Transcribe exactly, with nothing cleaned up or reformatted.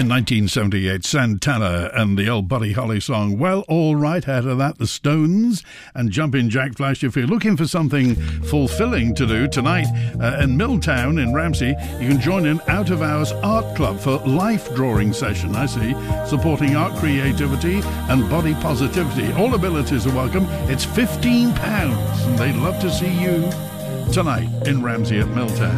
In nineteen seventy-eight, Santana and the old Buddy Holly song, Well, All Right. Out of that, the Stones and Jumpin' Jack Flash. If you're looking for something fulfilling to do tonight uh, in Milltown in Ramsey, you can join an out-of-hours art club for life drawing session, I see, supporting art creativity and body positivity. All abilities are welcome. It's fifteen pounds, and they'd love to see you tonight in Ramsey at Milltown.